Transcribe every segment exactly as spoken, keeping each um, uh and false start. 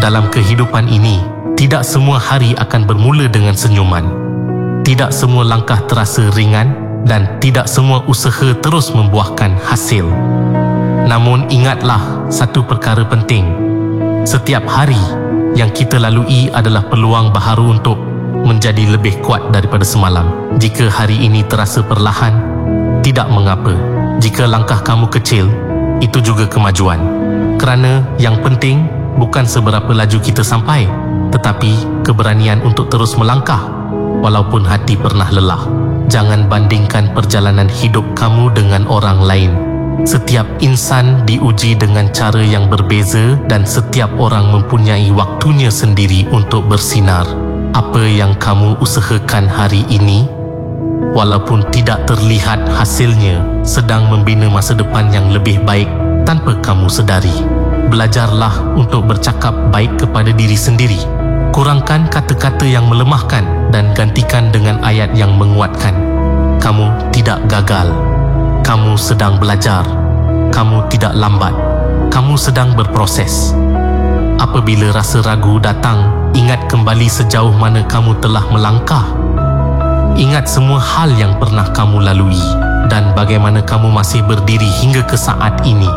dalam kehidupan ini, tidak semua hari akan bermula dengan senyuman. Tidak semua langkah terasa ringan dan tidak semua usaha terus membuahkan hasil. Namun ingatlah satu perkara penting. Setiap hari yang kita lalui adalah peluang baharu untuk menjadi lebih kuat daripada semalam. Jika hari ini terasa perlahan, tidak mengapa. Jika langkah kamu kecil, itu juga kemajuan. Kerana yang penting bukan seberapa laju kita sampai, tetapi keberanian untuk terus melangkah walaupun hati pernah lelah. Jangan bandingkan perjalanan hidup kamu dengan orang lain. Setiap insan diuji dengan cara yang berbeza dan setiap orang mempunyai waktunya sendiri untuk bersinar. Apa yang kamu usahakan hari ini, walaupun tidak terlihat hasilnya, sedang membina masa depan yang lebih baik tanpa kamu sedari. Belajarlah untuk bercakap baik kepada diri sendiri. Kurangkan kata-kata yang melemahkan dan gantikan dengan ayat yang menguatkan. Kamu tidak gagal. Kamu sedang belajar. Kamu tidak lambat. Kamu sedang berproses. Apabila rasa ragu datang, ingat kembali sejauh mana kamu telah melangkah. Ingat semua hal yang pernah kamu lalui dan bagaimana kamu masih berdiri hingga ke saat ini.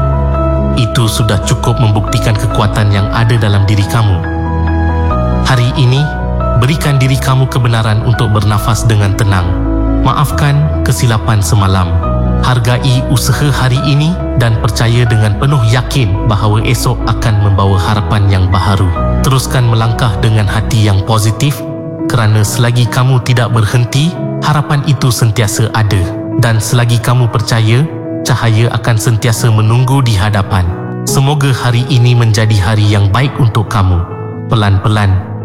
Itu sudah cukup membuktikan kekuatan yang ada dalam diri kamu. Hari ini, berikan diri kamu kebenaran untuk bernafas dengan tenang. Maafkan kesilapan semalam. Hargai usaha hari ini dan percaya dengan penuh yakin bahawa esok akan membawa harapan yang baharu. Teruskan melangkah dengan hati yang positif kerana selagi kamu tidak berhenti, harapan itu sentiasa ada. Dan selagi kamu percaya, cahaya akan sentiasa menunggu di hadapan. Semoga hari ini menjadi hari yang baik untuk kamu. Pelan-pelan